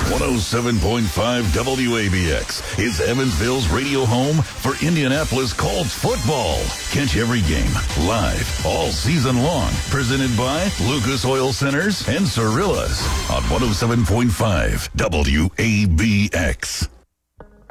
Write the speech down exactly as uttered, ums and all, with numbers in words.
one oh seven point five W A B X is Evansville's radio home for Indianapolis Colts football. Catch every game live all season long. Presented by Lucas Oil Centers and Cirillas on one oh seven point five W A B X.